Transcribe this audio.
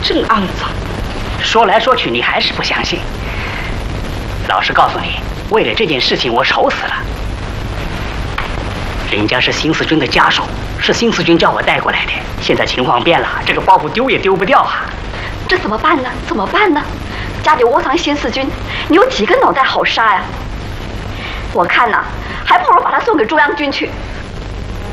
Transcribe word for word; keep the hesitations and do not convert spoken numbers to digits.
真肮脏。 说来说去，你还是不相信。老实告诉你，为了这件事情，我愁死了。人家是辛思君的家属，是辛思君叫我带过来的。现在情况变了，这个包袱丢也丢不掉啊！ 这怎么办呢？怎么办呢？家里窝藏辛思君，你有几个脑袋好杀呀？我看呐，还不如把他送给中央军去。